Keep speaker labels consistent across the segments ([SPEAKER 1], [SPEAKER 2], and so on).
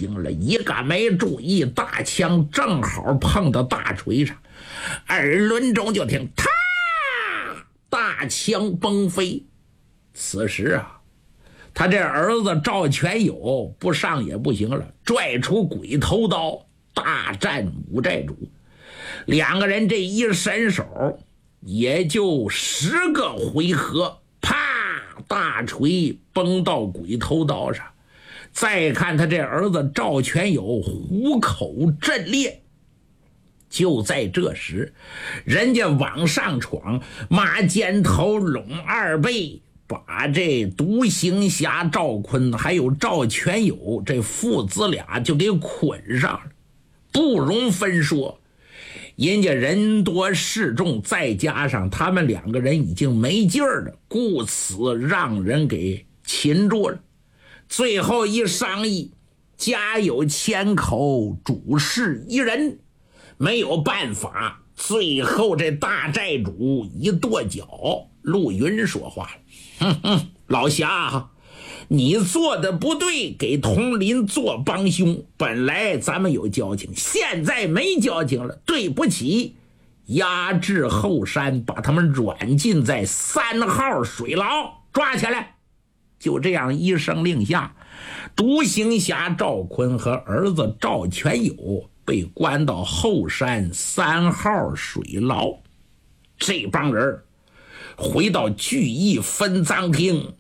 [SPEAKER 1] 行了，一个没注意，大枪正好碰到大锤上，耳轮中就听啪，大枪崩飞。此时啊，他这儿子赵全友不上也不行了，拽出鬼头刀大战五寨主。两个人这一伸手，也就10个回合，啪，大锤崩到鬼头刀上。再看他这儿子赵全友虎口震裂。就在这时，人家往上闯，马尖头拢二背，把这独行侠赵坤还有赵全友这父子俩就给捆上了，不容分说。人家人多势众，再加上他们两个人已经没劲儿了，故此让人给擒住了。最后一商议，家有千口，主事一人，没有办法。最后这大寨主一跺脚，陆云说话了：老侠，你做的不对，给佟林做帮凶，本来咱们有交情，现在没交情了，对不起，押至后山，把他们软禁在3号水牢，抓起来。就这样一声令下，独行侠赵坤和儿子赵全友被关到后山3号水牢。这帮人回到聚义分赃厅，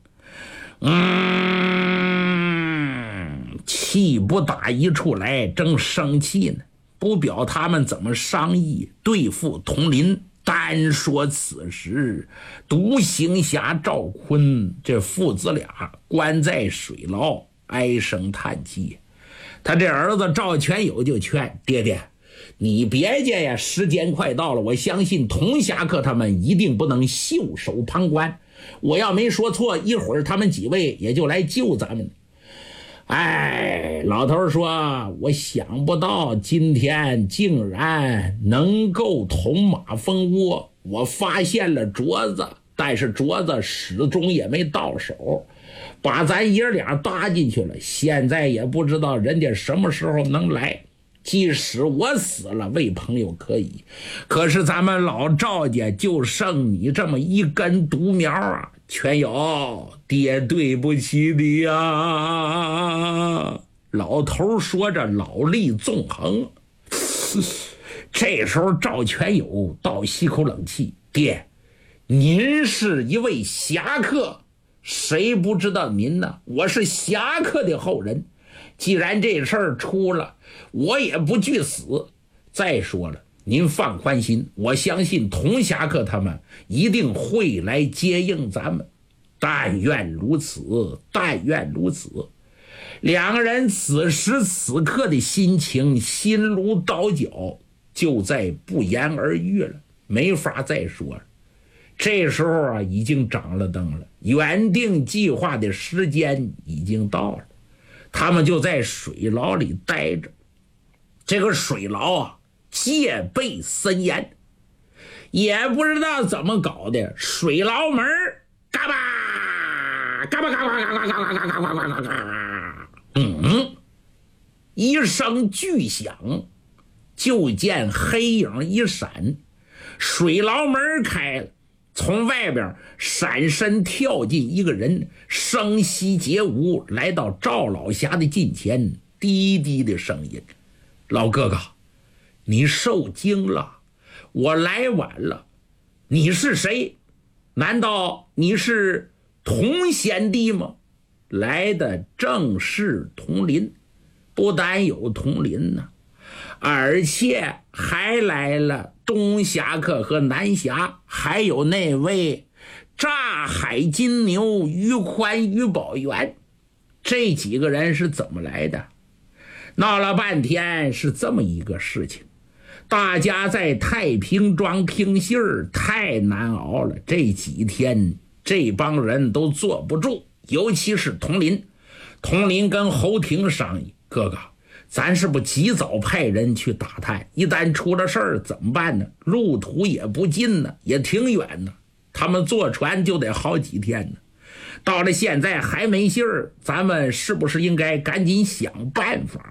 [SPEAKER 1] 气不打一处来，正生气呢，不表他们怎么商议对付佟林。单说此时，独行侠赵坤这父子俩关在水牢，唉声叹气。他这儿子赵全友就劝爹爹，你别介呀，时间快到了，我相信佟侠客他们一定不能袖手旁观，我要没说错，一会儿他们几位也就来救咱们。哎，老头说，我想不到今天竟然能够捅马蜂窝，我发现了镯子，但是镯子始终也没到手，把咱爷俩搭进去了，现在也不知道人家什么时候能来。即使我死了，为朋友可以，可是咱们老赵家就剩你这么一根独苗啊！全友，爹对不起你呀！老头说着，老泪纵横。这时候赵全友倒吸口冷气，爹，您是一位侠客，谁不知道您呢？我是侠客的后人，既然这事儿出了，我也不惧死。再说了，您放宽心，我相信佟侠客他们一定会来接应咱们。但愿如此，但愿如此。两个人此时此刻的心情，心如刀绞，就在不言而喻了，没法再说了。这时候啊，已经长了灯了，原定计划的时间已经到了。他们就在水牢里待着。这个水牢啊，戒备森严，也不知道怎么搞的，水牢门嘎巴嘎巴嘎巴嘎巴嘎巴嘎巴嘎巴嘎巴，一声巨响，就见黑影一闪，水牢门开了，从外边闪身跳进一个人，声息皆无，来到赵老侠的近前，低低的声音：老哥哥，你受惊了，我来晚了，你是谁？难道你是佟贤弟吗？来的正是佟林，不但有佟林呢，而且还来了东侠客和南侠，还有那位炸海金牛于宽于宝元。这几个人是怎么来的？闹了半天是这么一个事情，大家在太平庄听信儿太难熬了，这几天这帮人都坐不住，尤其是佟林。佟林跟侯廷商议，哥哥，咱是不及早派人去打探，一旦出了事儿怎么办呢？路途也不近呢，也挺远呢，他们坐船就得好几天呢，到了现在还没信儿，咱们是不是应该赶紧想办法